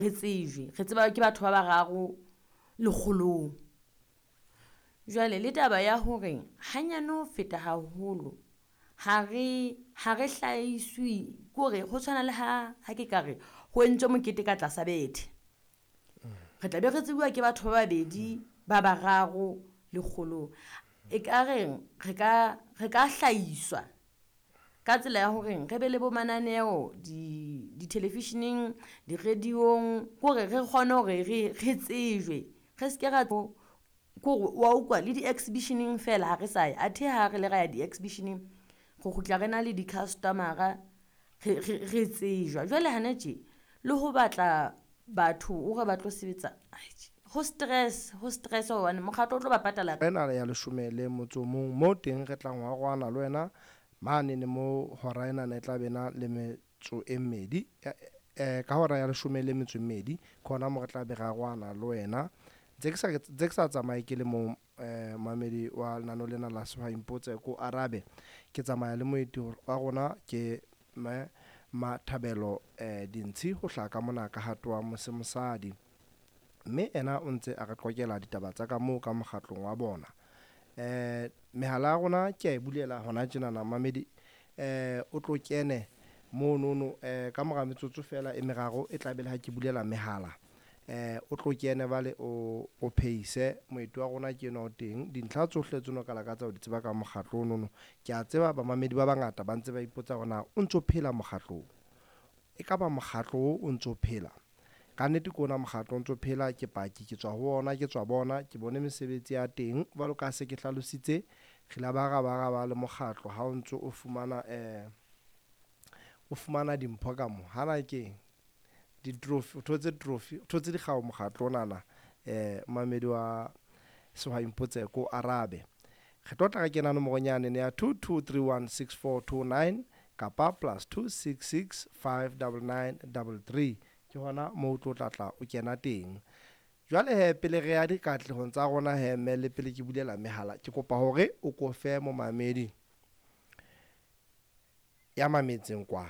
re tsejwe re tseba ke batho ba bararo lekgolong. Jwale le taba ya hore hanyane ho feta haholo ha re hlahiswe kore ho tshwana le ha ke kare ho entswe mokete ka tlasa bethe. Re tla be re tsebuwa ke batho ba babedi ba bararo lekgolong. E ka re ka hlahiswa ka tsela ya hore re be le bo mananeo di televisioneng di radiong kore re kgone hore re tsejwe re se ke ra kore wa ukwa le di exhibitioneng fela ha re sa ya athe ha re le ra ya di exhibitioneng go khutla rena le di customer re tsejwa. Jwale hana tje le ho batla batho o re ba tlo sebetsa ho stress hobane mokgatlo o tlo ba patala rena ya 10 motsomong mo teng re tlang wa rwana le wena mane ne mo hora ena ne tla bena le metso e mmedi ka hora ya 12 khona mo re tla be ra rwana le wena tse ke sa tsamaye ke le mo mamedi wa nano lena la Sehwai Mpotse ko Arabe ke tsamaya le moeti wa rona ke Mathabelo Dintshi ho hlaka mona ka hatwa mosemosadi mme ena o ntse a re qokela ditaba tsa ka mo ka mokgatlong wa bona. Mehala rona ke a bulela hona tjena na mamedi o tlo kene mo nono ka mora metsotso fela e meraro e tla be le ha ke bulela mehala o tlo kene vale o pheise moeti wa rona ke no teng dintlha tsohle tseno ka lakatsa o di tseba ka mokgatlo nono ke a tseba ba mamedi ba bangata ba ntse ba ipotsa rona o ntso phela mokgatlo e ka ba mokgatlo o ntso phela ka nnete kona mokgatlo o ntso phela ke paki ke tswa ho ona ke tswa bona ke bone mesebetsi ya teng valo ka se ke hlalositse re la ba le mokgatlo ha o ntso o fumana dimpho ka mo hana ke di trophy o thotse di kgao mokgatlo nana mamedi wa Sehwai Mpotse ko Arabe re tla kena nomoronyane ya 22316429 kapa +266 59933 ke hona mo o tla o kena teng. Jwale he pele re ya di katlehong tsa rona he mele pele ke bulela mehala ke kopa hore o ko fe mo mamedi ya mametseng kwa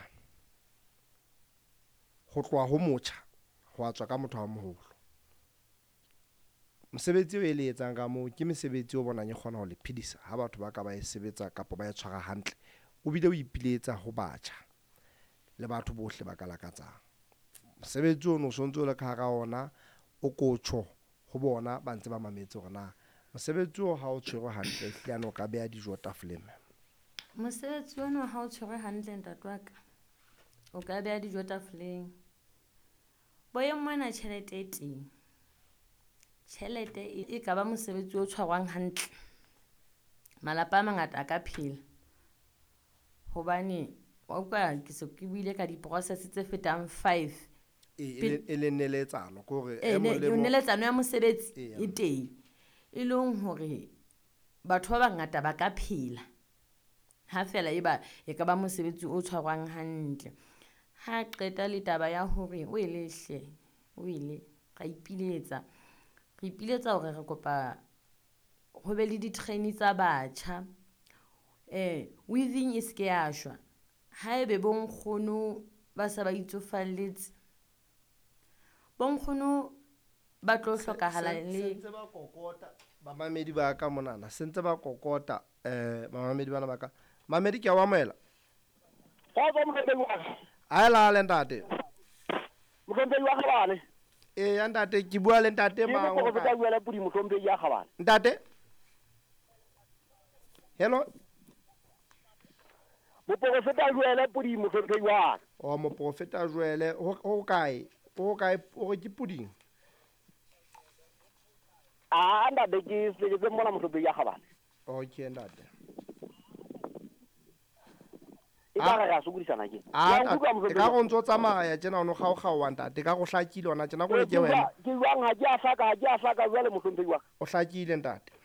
ho tloa ho motjha ho atswa ka motho wa moholo. Mosebetsi o ele etsang ka mo ke mesebetsi o bonang e kgona ho le phedisa ha batho ba ka ba e sebetsa kapa ba e tshwara hantle o bile o ipiletsa ho batjha le batho bohle ba ka lakatsang. Mosebetsi o no sontso le ka hara ona o kotsho ho bona ba ntse ba mametse hore na mosebetsi o ha o tshwerwe hantle hlano o ka beha dijo tafoleng. Mosebetsi ona ha o tshwerwe hantle ntatwaka o ka beha dijo tafoleng. Boye mona tjhelete e teng. Tjhelete e ka ba mosebetsi o tshwarwang hantle. Malapa a mangata a ka phela. Hobane wa utlwa ke se ke buile ka di process tse fetang 5 e le neletsano gore neletsano ya mosebetsi e teng e leng hore batho ba bangata ba ka phela ha fela e ka ba mosebetsi o tshwarwang hantle. Ha qeta le taba ya hore o elehle o ile ka ipiletsa hore re kopa ho be le di trainee tsa batjha weaving is ke ashwa ha ebe bonkgono ba sa ba itsofalletse bonkgono ba tlo hlokahala le sentse ba kokota ba mamedi ba ka monana sentse ba kokota mamedi bana ba ka mamedi ke wa moela a la le ntate mohlomphedi wa Kgabane ya ntate ke bua le ntate ma o ka bua le pudi mohlomphedi ya Kgabane ntate hello moprofeta Joele pudi mohlomphedi wa o moprofeta Joele ho kae o ke puding ntate ke se ke mona mohlomphedi ya Kgabane okay ntate ka ga sokodisana ke ka go ntse tsamaya tjena o no ga ntate ka go hlakile ona tjena go le ke wena ke jwang ha ke a hlaka jwale mohlomphedi wa o hlakile ntate